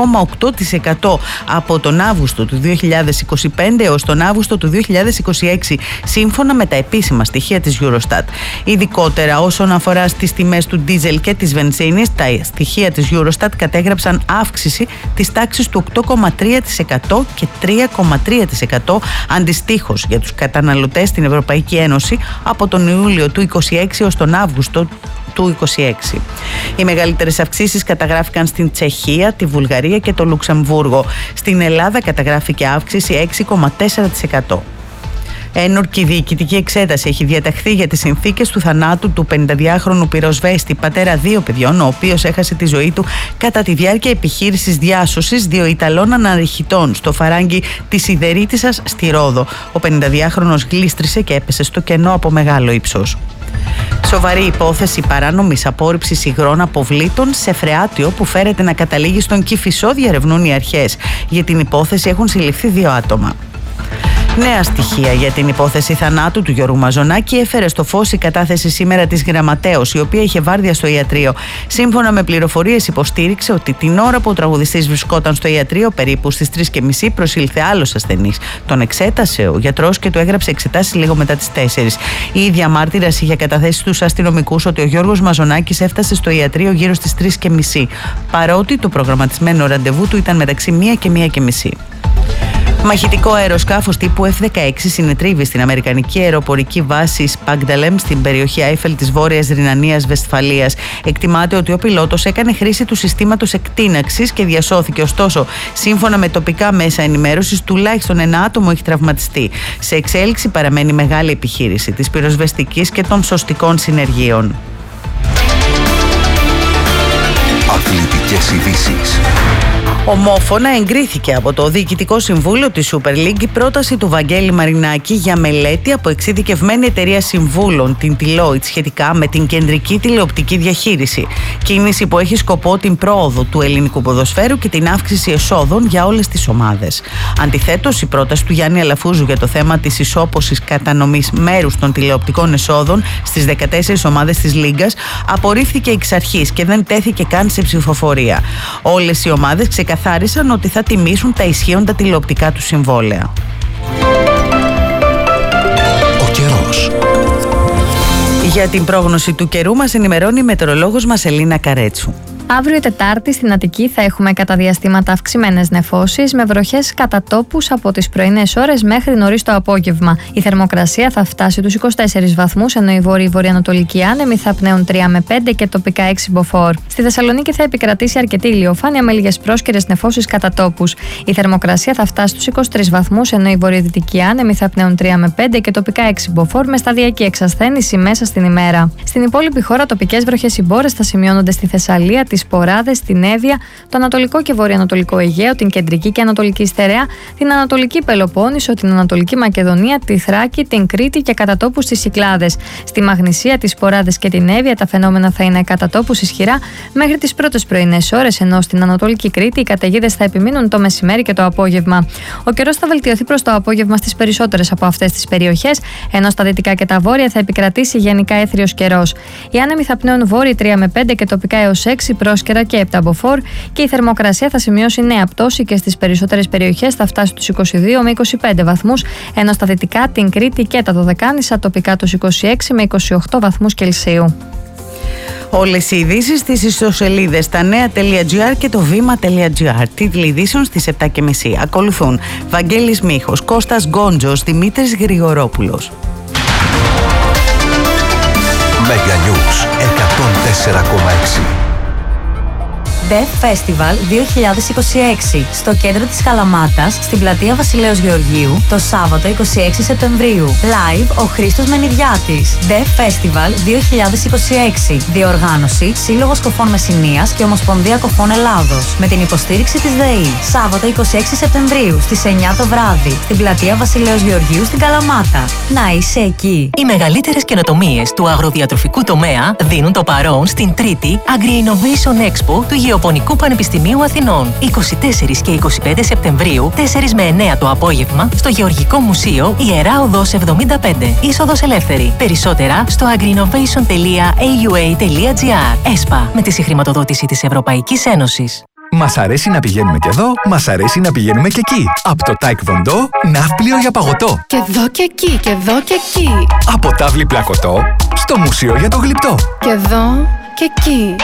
8% από τον Αύγουστο του 2025 έως τον Αύγουστο του 2026, σύμφωνα με τα επίσημα στοιχεία της Eurostat. Ειδικότερα όσον αφορά στις τιμές του ντίζελ και της βενζίνης, τα στοιχεία της Eurostat κατέγραψαν αύξηση της τάξης του 8,3% και 3,3% αντιστοίχως για τους καταναλωτές στην Ευρωπαϊκή Ένωση από τον Ιούλιο του 2026 έως τον Αύγουστο του 2026. Οι μεγαλύτερες αυξήσεις καταγράφηκαν στην Τσεχία, τη Βουλγαρία και το Λουξεμβούργο. Στην Ελλάδα καταγράφηκε αύξηση 6,4%. Ένορκη διοικητική εξέταση έχει διαταχθεί για τις συνθήκες του θανάτου του 52χρονου πυροσβέστη, πατέρα 2 παιδιών, ο οποίος έχασε τη ζωή του κατά τη διάρκεια επιχείρησης διάσωσης 2 Ιταλών αναρριχητών στο φαράγγι της Ιδερίτισσας στη Ρόδο. Ο 52χρονος γλίστρισε και έπεσε στο κενό από μεγάλο ύψος. Σοβαρή υπόθεση παράνομης απόρριψης υγρών αποβλήτων σε φρεάτιο που φέρεται να καταλήγει στον Κηφισό διερευνούν οι αρχές. Για την υπόθεση έχουν συλληφθεί 2 άτομα. Νέα στοιχεία για την υπόθεση θανάτου του Γιώργου Μαζονάκη έφερε στο φως η κατάθεση σήμερα της γραμματέως, η οποία είχε βάρδια στο ιατρείο. Σύμφωνα με πληροφορίες, υποστήριξε ότι την ώρα που ο τραγουδιστής βρισκόταν στο ιατρείο, περίπου στις 3:30, προσήλθε άλλος ασθενής. Τον εξέτασε ο γιατρός και του έγραψε εξετάσεις λίγο μετά τις 4. Η ίδια μάρτυρας είχε καταθέσει στους αστυνομικούς ότι ο Γιώργος Μαζονάκης έφτασε στο ιατρείο γύρω στις 3:30, παρότι το προγραμματισμένο ραντεβού του ήταν μεταξύ 1 και 1:30. Μαχητικό αεροσκάφος τύπου F-16 συνετρίβει στην αμερικανική αεροπορική βάση Σπαγνταλέμ στην περιοχή Άιφελ της Βόρειας Ρινανίας Βεσφαλίας. Εκτιμάται ότι ο πιλότος έκανε χρήση του συστήματος εκτείναξης και διασώθηκε. Ωστόσο, σύμφωνα με τοπικά μέσα ενημέρωσης, τουλάχιστον 1 άτομο έχει τραυματιστεί. Σε εξέλιξη παραμένει μεγάλη επιχείρηση της πυροσβεστικής και των σωστικών συνεργείων. Αθλητικές ειδήσεις. Ομόφωνα εγκρίθηκε από το Διοικητικό Συμβούλιο της Super League η πρόταση του Βαγγέλη Μαρινάκη για μελέτη από εξειδικευμένη εταιρεία συμβούλων, την Deloitte, σχετικά με την κεντρική τηλεοπτική διαχείριση. Κίνηση που έχει σκοπό την πρόοδο του ελληνικού ποδοσφαίρου και την αύξηση εσόδων για όλες τις ομάδες. Αντιθέτως, η πρόταση του Γιάννη Αλαφούζου για το θέμα της ισόπωσης κατανομής μέρους των τηλεοπτικών εσόδων στις 14 ομάδες της Λίγκας απορρίφθηκε εξ αρχής και δεν τέθηκε καν σε ψηφοφορία. Όλες οι ομάδες ξεκαθάρισαν ότι θα τιμήσουν τα ισχύοντα τηλεοπτικά του συμβόλαια. Ο καιρός. Για την πρόγνωση του καιρού μας ενημερώνει η μετεωρολόγος μας Ελίνα Καρέτσου. Αύριο Τετάρτη στην Αττική θα έχουμε κατά διαστήματα αυξημένες νεφώσεις με βροχές κατά τόπους από τις πρωινές ώρες μέχρι νωρίς το απόγευμα. Η θερμοκρασία θα φτάσει τους 24 βαθμούς, ενώ οι βόρειοι-βορειοανατολικοί άνεμοι θα πνέουν 3 με 5 και τοπικά 6 μποφόρ. Στη Θεσσαλονίκη θα επικρατήσει αρκετή ηλιοφάνεια με λίγες πρόσκαιρες νεφώσεις κατά τόπους. Η θερμοκρασία θα φτάσει στους 23 βαθμούς, ενώ οι βορειοδυτικοί άνεμοι θα πνέουν 3 με 5 και τοπικά 6 μποφόρ με σταδιακή εξασθένηση μέσα στην ημέρα. Στην υπόλοιπη χώρα, τοπικές βροχές ή μπόρες θα σημειώνονται στη Θεσσαλία, τις Ποράδες, την Εύβοια, το Ανατολικό και Βορειοανατολικό Αιγαίο, την Κεντρική και Ανατολική Στερεά, την Ανατολική Πελοπόννησο, την Ανατολική Μακεδονία, τη Θράκη, την Κρήτη και κατά τόπους τις Κυκλάδες. Στη Μαγνησία, τις Ποράδες και την Εύβοια τα φαινόμενα θα είναι κατά τόπους ισχυρά μέχρι τις πρώτες πρωινές ώρες, ενώ στην Ανατολική Κρήτη οι καταιγίδες θα επιμείνουν το μεσημέρι και το απόγευμα. Ο καιρός θα βελτιωθεί προς το απόγευμα στις περισσότερες από αυτές τις περιοχές, ενώ στα δυτικά και τα βόρεια θα επικρατήσει γενικά έθριος καιρός. Οι άνεμοι θα πνέουν βόρειοι 3 με 5 και τοπικά έως 6 πρόσκαιρα και 7 μποφόρ και η θερμοκρασία θα σημειώσει νέα πτώση και στις περισσότερες περιοχές θα φτάσει τους 22 με 25 βαθμούς, ενώ στα δυτικά, την Κρήτη και τα Δωδεκάνησα τοπικά τους 26 με 28 βαθμούς Κελσίου. Όλες οι ειδήσεις στις ιστοσελίδες tanea.gr και το vima.gr. Τίτλοι ειδήσεων στις 7:30. Ακολουθούν Βαγγέλης Μίχος, Κώστας Γκόντζος, Δημήτρης Γρηγορόπουλος. Mega News 104,6. Deaf Festival 2026 στο κέντρο της Καλαμάτας, στην πλατεία Βασιλέως Γεωργίου, το Σάββατο 26 Σεπτεμβρίου. Live ο Χρήστος Μενιδιάτης. Deaf Festival 2026. Διοργάνωση Σύλλογος Κοφών Μεσσηνίας και Ομοσπονδία Κοφών Ελλάδος. Με την υποστήριξη της ΔΕΗ. Σάββατο 26 Σεπτεμβρίου στις 9 το βράδυ, στην πλατεία Βασιλέως Γεωργίου στην Καλαμάτα. Να είσαι εκεί. Οι μεγαλύτερες καινοτομίες του αγροδιατροφικού τομέα δίνουν το παρόν στην τρίτη Agri-Innovation Expo του Γεωπονικού Πανεπιστημίου Αθηνών. 24 και 25 Σεπτεμβρίου, 4 με 9 το απόγευμα, στο Γεωργικό Μουσείο, Ιερά Οδός 75. Είσοδος ελεύθερη. Περισσότερα στο agriinnovation.aua.gr. ΕΣΠΑ, με τη συγχρηματοδότηση της Ευρωπαϊκής Ένωσης. Μας αρέσει να πηγαίνουμε και εδώ, μας αρέσει να πηγαίνουμε και εκεί. Από το Taekwondo, ναύπλιο για παγωτό. Και εδώ και εκεί, και εδώ και εκεί. Από τάβλη πλακωτό, στο μουσείο για το γλυπτό. Και εδώ και εκεί.